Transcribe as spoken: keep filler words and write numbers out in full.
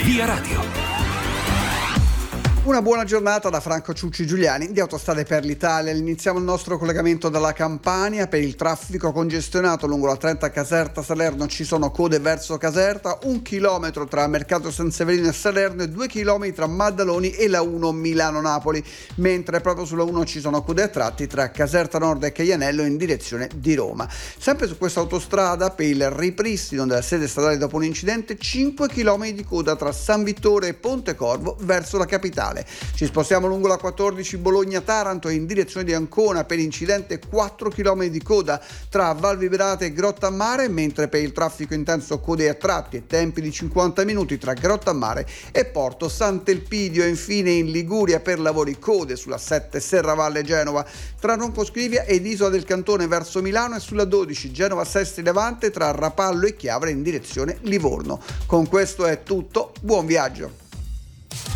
Via Radio. Una buona giornata da Franco Ciucci Giuliani di Autostrade per l'Italia. Iniziamo il nostro collegamento dalla Campania. Per il traffico congestionato lungo la trenta Caserta Salerno ci sono code verso Caserta, un chilometro tra Mercato San Severino e Salerno e due chilometri tra Maddaloni e la uno Milano-Napoli, mentre proprio sulla uno ci sono code a tratti tra Caserta Nord e Caianello in direzione di Roma. Sempre su questa autostrada, per il ripristino della sede stradale dopo un incidente, cinque chilometri di coda tra San Vittore e Pontecorvo verso la capitale. Ci spostiamo lungo la quattordici Bologna-Taranto in direzione di Ancona, per incidente quattro chilometri di coda tra Val Viberata e Grottammare, mentre per il traffico intenso code a tratti e tempi di cinquanta minuti tra Grottammare e Porto Sant'Elpidio. E infine in Liguria per lavori code sulla sette Serravalle Genova tra Roncoscrivia ed Isola del Cantone verso Milano e sulla dodici Genova Sesti Levante tra Rapallo e Chiavra in direzione Livorno. Con questo è tutto, buon viaggio!